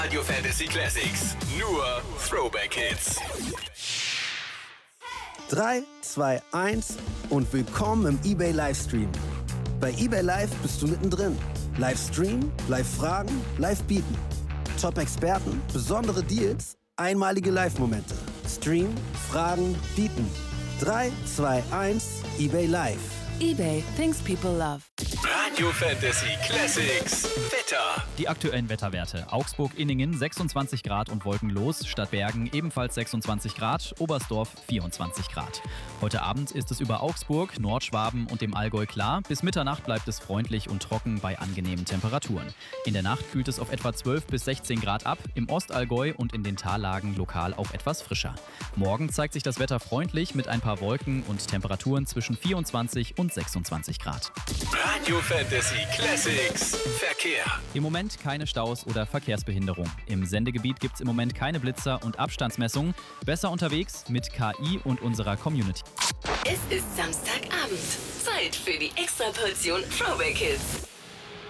Radio Fantasy Classics. Nur Throwback Hits. 3, 2, 1 und willkommen im eBay Livestream. Bei eBay Live bist du mittendrin. Livestream, Live-Fragen, Live-Bieten. Top-Experten, besondere Deals, einmalige Live-Momente. Stream, Fragen, Bieten. 3, 2, 1, eBay Live. eBay, things people love. Radio Fantasy Classics. Wetter. Die aktuellen Wetterwerte. Augsburg-Inningen 26 Grad und wolkenlos, Stadtbergen ebenfalls 26 Grad, Oberstdorf 24 Grad. Heute Abend ist es über Augsburg, Nordschwaben und dem Allgäu klar. Bis Mitternacht bleibt es freundlich und trocken bei angenehmen Temperaturen. In der Nacht kühlt es auf etwa 12 bis 16 Grad ab, im Ostallgäu und in den Tallagen lokal auch etwas frischer. Morgen zeigt sich das Wetter freundlich mit ein paar Wolken und Temperaturen zwischen 24 und 26 Grad. Radio Fantasy Classics. Verkehr. Im Moment keine Staus oder Verkehrsbehinderung. Im Sendegebiet gibt es im Moment keine Blitzer und Abstandsmessungen. Besser unterwegs mit KI und unserer Community. Es ist Samstagabend. Zeit für die Extraportion Throwback Hits.